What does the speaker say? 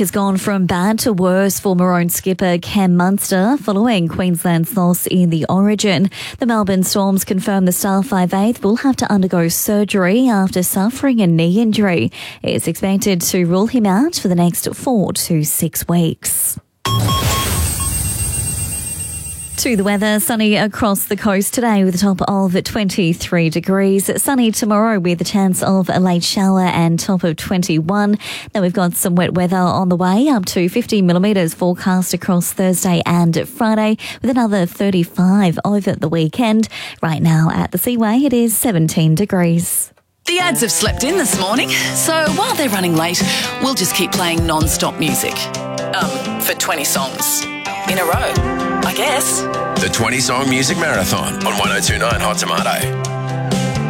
has gone from bad to worse for Maroon skipper Cam Munster following Queensland's loss in the Origin. The Melbourne Storms confirmed the star 5'8" will have to undergo surgery after suffering a knee injury. It's expected to rule him out for the next 4 to 6 weeks. To the weather, sunny across the coast today with a top of 23 degrees. Sunny tomorrow with a chance of a late shower and top of 21. Then we've got some wet weather on the way, up to 50 millimetres forecast across Thursday and Friday, with another 35 over the weekend. Right now at the Seaway, it is 17 degrees. The ads have slept in this morning, so while they're running late, we'll just keep playing non-stop music. For 20 songs in a row, I guess. The 20 Song Music Marathon on 102.9 Hot Tomato.